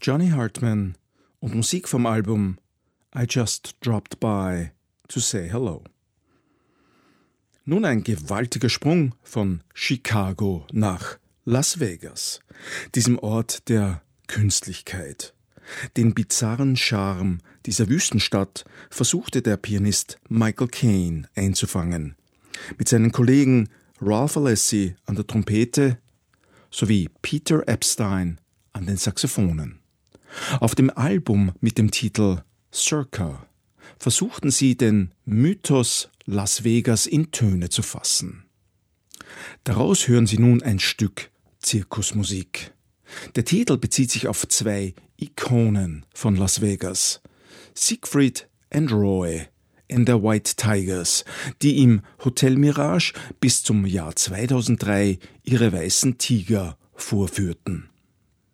Johnny Hartman und Musik vom Album I Just Dropped By to Say Hello. Nun ein gewaltiger Sprung von Chicago nach Las Vegas, diesem Ort der Künstlichkeit. Den bizarren Charme dieser Wüstenstadt versuchte der Pianist Michael Caine einzufangen, mit seinen Kollegen Ralph Alessi an der Trompete sowie Peter Epstein an den Saxophonen. Auf dem Album mit dem Titel Circa versuchten sie, den Mythos Las Vegas in Töne zu fassen. Daraus hören Sie nun ein Stück Zirkusmusik. Der Titel bezieht sich auf zwei Ikonen von Las Vegas, Siegfried and Roy and the White Tigers, die im Hotel Mirage bis zum Jahr 2003 ihre weißen Tiger vorführten.